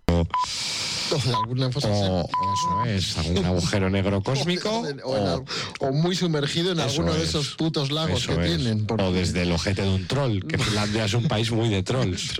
O de alguna fosa eso es, algún agujero negro cósmico. O muy sumergido en alguno de esos putos lagos que tienen. Porque... O desde el ojete de un troll, que Finlandia es un país muy de trolls.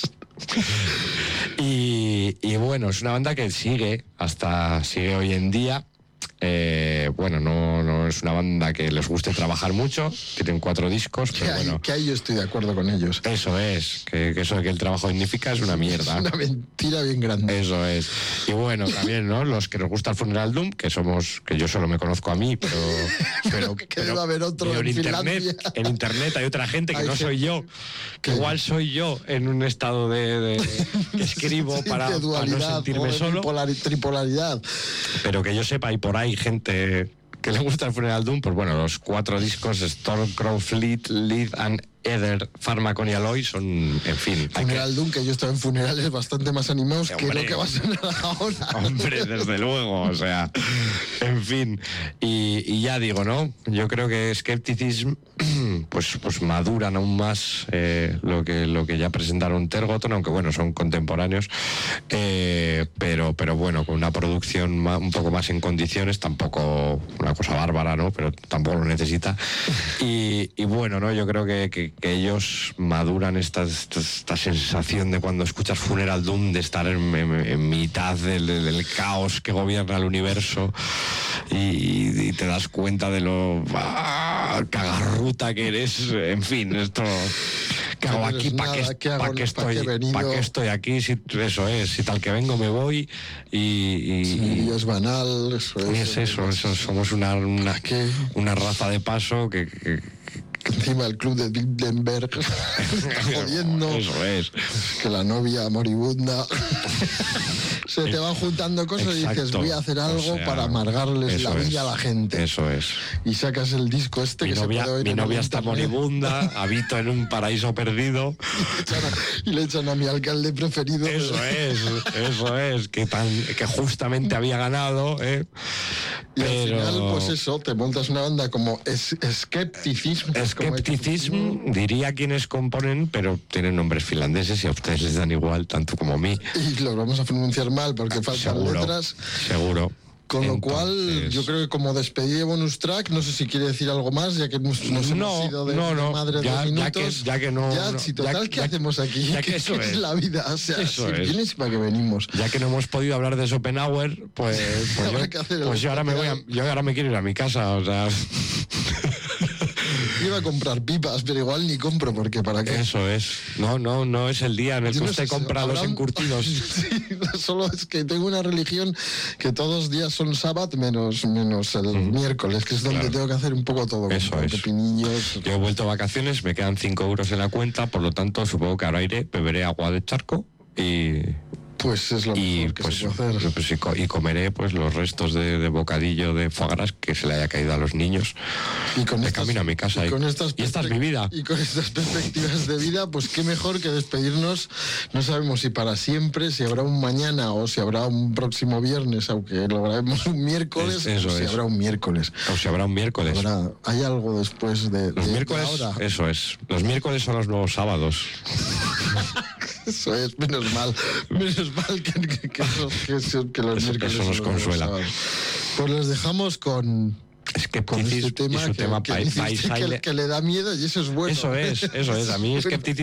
Y bueno, es una banda que sigue hoy en día. Bueno, no es una banda que les guste trabajar mucho, tienen 4 discos, pero bueno. Que ahí yo estoy de acuerdo con ellos. Eso es, que eso de que el trabajo dignifica es una mierda. Es una mentira bien grande. Eso es. Y bueno, también, ¿no? Los que nos gusta el Funeral Doom, que yo solo me conozco a mí, pero debe haber otro en internet hay otra gente que no soy yo, que igual soy yo en un estado de que escribo para no sentirme solo. Tripolaridad. Pero que yo sepa, y por ahí gente que le gusta el Funeral Doom, pues bueno, los 4 discos Stormcrow, Fleet, Lead and Ether, Pharmacon y Alloy son, en fin... Funeral Doom, que yo estaba en funerales bastante más animados que lo que va a sonar ahora. Hombre, desde luego, o sea, en fin. Y ya digo, ¿no? Yo creo que Skepticism pues maduran aún más lo que ya presentaron Tergoton, aunque bueno, son contemporáneos, pero bueno, con una producción un poco más en condiciones, tampoco una cosa bárbara, ¿no? Pero tampoco lo necesita. Y bueno, ¿no? Yo creo que ellos maduran esta sensación de cuando escuchas Funeral Doom, de estar en mitad del caos que gobierna el universo y te das cuenta de lo cagarruta que eres. En fin, esto... ¿Qué hago aquí? ¿Para qué estoy aquí? Si tal que vengo me voy y es banal. Eso somos una raza de paso que encima el club de Bilderberg jodiendo. Eso es. Que la novia moribunda. Se te van juntando cosas. Exacto. Y dices, voy a hacer algo para amargarles la vida a la gente. Eso es. Y sacas el disco mi novia está moribunda, habito en un paraíso perdido. Y le echan a mi alcalde preferido. Eso es, que justamente había ganado, Y al final, pues eso, te montas una banda como Skepticism. Skepticism, diría quienes componen, pero tienen nombres finlandeses y a ustedes les dan igual, tanto como a mí. Y los vamos a pronunciar mal porque faltan letras. Seguro. Con lo cual, yo creo que como despedida de bonus track, no sé si quiere decir algo más, ya que nos hemos ido de madre de minutos. ¿Qué hacemos aquí? Ya que eso es la vida, o sea, vienes para que venimos. Ya que no hemos podido hablar de Schopenhauer, pues yo ahora me quiero ir a mi casa, o sea... Iba a comprar pipas, pero igual ni compro, porque ¿para qué? Eso es. No es el día en el que usted compra los encurtidos. Sí, solo es que tengo una religión que todos los días son sábado menos el miércoles, que es donde tengo que hacer un poco todo. Eso es. Pepinillos. Yo he vuelto de vacaciones, me quedan 5 euros en la cuenta, por lo tanto supongo que ahora beberé agua de charco y... Pues es lo mejor que se puede hacer. Y comeré pues los restos de bocadillo de foie gras que se le haya caído a los niños. Y con camino a mi casa. Y esta es mi vida. Y con estas perspectivas de vida, pues qué mejor que despedirnos. No sabemos si para siempre, si habrá un mañana o si habrá un próximo viernes, aunque lo grabemos un miércoles, habrá un miércoles. O si habrá un miércoles. Hay algo después de los miércoles. Eso es. Los miércoles son los nuevos sábados. Eso es, menos mal que los miércoles eso nos consuela. Pues los dejamos con este tema que le da miedo, y eso es bueno. Eso es. A mí Skepticism